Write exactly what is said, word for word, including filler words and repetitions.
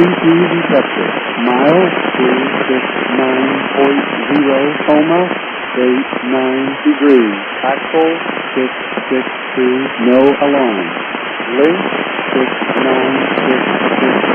T detected. Mile two six nine point zero, coma, eight nine degrees. Axle six six two, no alarm. Link six nine six six